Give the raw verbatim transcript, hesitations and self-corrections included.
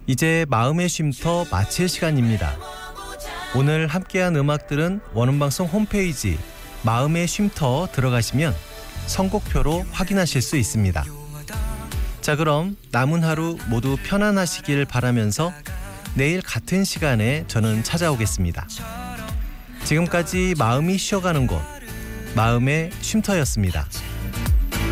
이제 마음의 쉼터 마칠 시간입니다. 오늘 함께한 음악들은 원음방송 홈페이지 마음의 쉼터 들어가시면 선곡표로 확인하실 수 있습니다. 자, 그럼 남은 하루 모두 편안하시길 바라면서 내일 같은 시간에 저는 찾아오겠습니다. 지금까지 마음이 쉬어가는 곳 마음의 쉼터였습니다.